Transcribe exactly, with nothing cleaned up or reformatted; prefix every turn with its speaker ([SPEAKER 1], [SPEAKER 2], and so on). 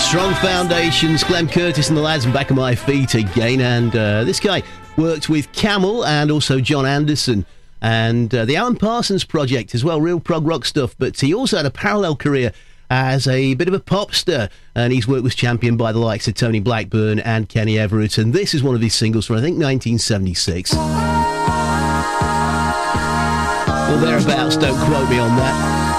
[SPEAKER 1] Strong foundations, Clem Curtis and the lads, and Back on My Feet again. And uh, this guy worked with Camel and also John Anderson and uh, the Alan Parsons Project as well, real prog rock stuff. But he also had a parallel career as a bit of a pop star, and his work was championed by the likes of Tony Blackburn and Kenny Everett. And this is one of his singles from, I think, nineteen seventy-six. Well, thereabouts, don't quote me on that.